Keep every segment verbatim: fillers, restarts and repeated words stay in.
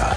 vier.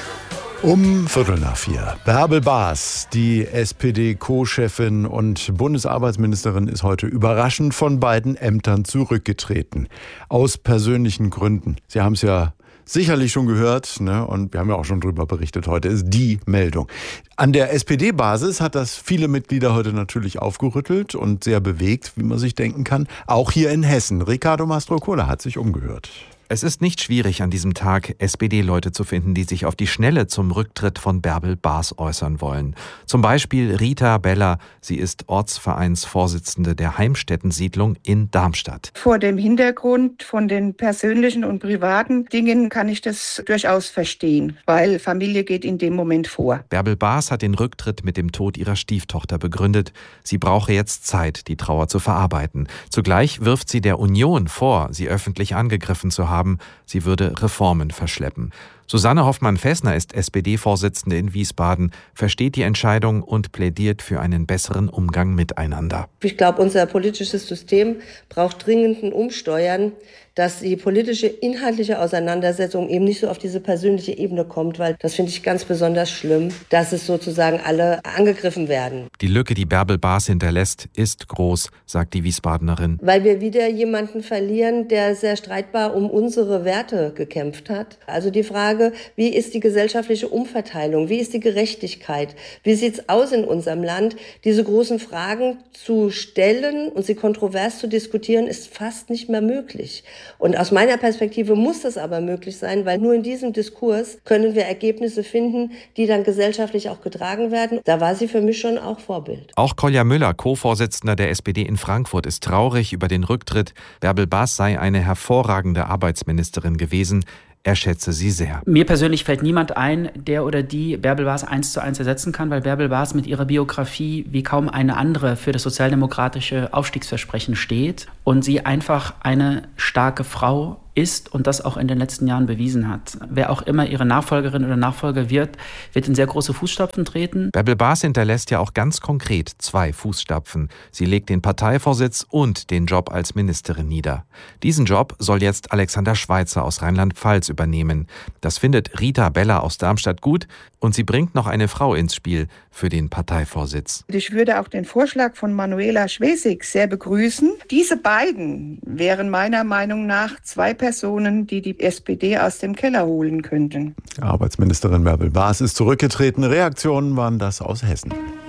Um Viertel nach vier. Bärbel Baas, die S P D-Co-Chefin und Bundesarbeitsministerin, ist heute überraschend von beiden Ämtern zurückgetreten. Aus persönlichen Gründen. Sie haben es ja sicherlich schon gehört, ne? Und wir haben ja auch schon drüber berichtet. Heute ist die Meldung. An der S P D-Basis hat das viele Mitglieder heute natürlich aufgerüttelt und sehr bewegt, wie man sich denken kann. Auch hier in Hessen. Ricardo Mastrocola hat sich umgehört. Es ist nicht schwierig, an diesem Tag S P D-Leute zu finden, die sich auf die Schnelle zum Rücktritt von Bärbel Baas äußern wollen. Zum Beispiel Rita Beller. Sie ist Ortsvereinsvorsitzende der Heimstätten-Siedlung in Darmstadt. Vor dem Hintergrund von den persönlichen und privaten Dingen kann ich das durchaus verstehen, weil Familie geht in dem Moment vor. Bärbel Baas hat den Rücktritt mit dem Tod ihrer Stieftochter begründet. Sie brauche jetzt Zeit, die Trauer zu verarbeiten. Zugleich wirft sie der Union vor, sie öffentlich angegriffen zu haben. Haben, sie würde Reformen verschleppen. Susanne Hoffmann-Fessner ist S P D-Vorsitzende in Wiesbaden, versteht die Entscheidung und plädiert für einen besseren Umgang miteinander. Ich glaube, unser politisches System braucht dringend ein Umsteuern, dass die politische, inhaltliche Auseinandersetzung eben nicht so auf diese persönliche Ebene kommt, weil das finde ich ganz besonders schlimm, dass es sozusagen alle angegriffen werden. Die Lücke, die Bärbel Baas hinterlässt, ist groß, sagt die Wiesbadenerin. Weil wir wieder jemanden verlieren, der sehr streitbar um unsere Werte gekämpft hat. Also die Frage, wie ist die gesellschaftliche Umverteilung, wie ist die Gerechtigkeit, wie sieht es aus in unserem Land? Diese großen Fragen zu stellen und sie kontrovers zu diskutieren, ist fast nicht mehr möglich. Und aus meiner Perspektive muss das aber möglich sein, weil nur in diesem Diskurs können wir Ergebnisse finden, die dann gesellschaftlich auch getragen werden. Da war sie für mich schon auch Vorbild. Auch Kolja Müller, Co-Vorsitzender der S P D in Frankfurt, ist traurig über den Rücktritt. Bärbel Baas sei eine hervorragende Arbeitsministerin gewesen. Er schätze sie sehr. Mir persönlich fällt niemand ein, der oder die Bärbel Baas eins zu eins ersetzen kann, weil Bärbel Baas mit ihrer Biografie wie kaum eine andere für das sozialdemokratische Aufstiegsversprechen steht und sie einfach eine starke Frau ist und das auch in den letzten Jahren bewiesen hat. Wer auch immer ihre Nachfolgerin oder Nachfolger wird, wird in sehr große Fußstapfen treten. Bärbel Baas hinterlässt ja auch ganz konkret zwei Fußstapfen. Sie legt den Parteivorsitz und den Job als Ministerin nieder. Diesen Job soll jetzt Alexander Schweitzer aus Rheinland-Pfalz übernehmen. Das findet Rita Beller aus Darmstadt gut und sie bringt noch eine Frau ins Spiel für den Parteivorsitz. Ich würde auch den Vorschlag von Manuela Schwesig sehr begrüßen. Diese beiden wären meiner Meinung nach zwei Personen, die die S P D aus dem Keller holen könnten. Arbeitsministerin Bärbel Baas ist zurückgetreten. Reaktionen waren das aus Hessen.